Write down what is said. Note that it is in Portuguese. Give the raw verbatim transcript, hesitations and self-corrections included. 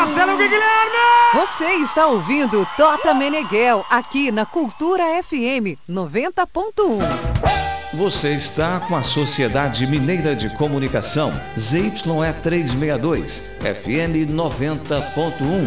Marcelo Guilherme! Você está ouvindo Tota Meneghel, aqui na Cultura F M noventa ponto um. Você está com a Sociedade Mineira de Comunicação, Z Y E trezentos e sessenta e dois, F M noventa ponto um.